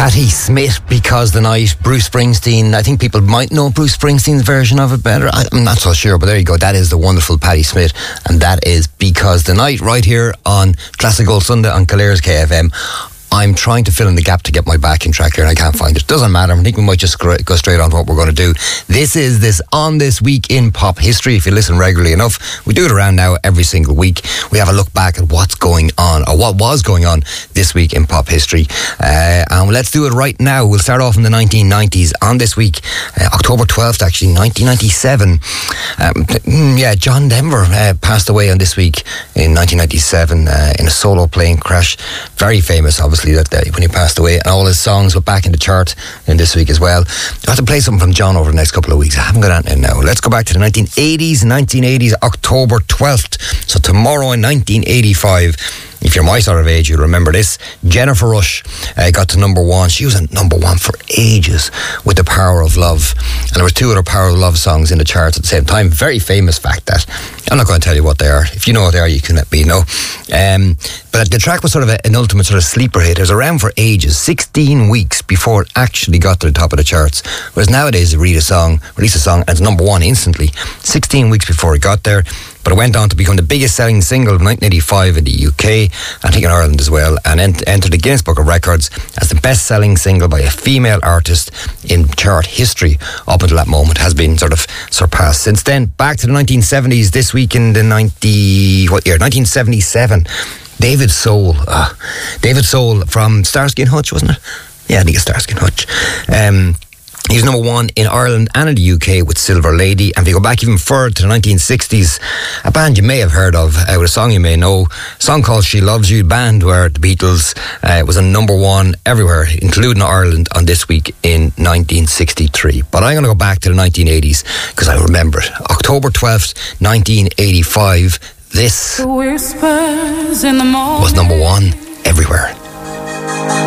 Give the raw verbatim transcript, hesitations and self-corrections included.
Patti Smith, Because the Night. Bruce Springsteen. I think people might know Bruce Springsteen's version of it better. I'm not so sure, but there you go. That is the wonderful Patti Smith, and that is Because the Night, right here on Classic Gold Sunday on Caleres K F M. I'm trying to fill in the gap to get my backing track here and I can't find it. Doesn't matter. I think we might just go straight on to what we're going to do. This is this On This Week in Pop History. If you listen regularly enough, we do it around now every single week. We have a look back at what's going on, or what was going on this week in pop history. Uh, and let's do it right now. We'll start off in the nineteen nineties. On this week, uh, October twelfth actually, nineteen ninety-seven. Um, yeah, John Denver uh, passed away on this week in nineteen ninety-seven uh, in a solo plane crash. Very famous, obviously, that day when he passed away, and all his songs were back in the chart in this week as well. I'll have to play something from John over the next couple of weeks. I haven't got that in now. Let's go back to the nineteen eighties. nineteen eighties, October twelfth. So tomorrow in nineteen eighty-five, if you're my sort of age, you'll remember this. Jennifer Rush uh, got to number one. She was at number one for ages with The Power of Love. And there were two other Power of Love songs in the charts at the same time. Very famous fact that. I'm not going to tell you what they are. If you know what they are, you can let me know. Um, but the track was sort of a, an ultimate sort of sleeper hit. It was around for ages, sixteen weeks before it actually got to the top of the charts. Whereas nowadays, you read a song, release a song, and it's number one instantly. sixteen weeks before it got there. But it went on to become the biggest selling single of nineteen eighty-five in the U K, I think in Ireland as well, and ent- entered the Guinness Book of Records as the best selling single by a female artist in chart history. Up until that moment has been sort of surpassed. Since then, back to the nineteen seventies, this week in the ninety, what year? nineteen seventy-seven. David Soul. Uh, David Soul from Starsky and Hutch, wasn't it? Yeah, I think it's Starsky and Hutch. Um... He was number one in Ireland and in the U K with Silver Lady. And if you go back even further to the nineteen sixties, a band you may have heard of, uh, with a song you may know, a song called She Loves You, band where the Beatles uh, was a number one everywhere, including Ireland, on this week in nineteen sixty-three. But I'm going to go back to the nineteen eighties because I remember it. October twelfth, nineteen eighty-five. This was number one everywhere.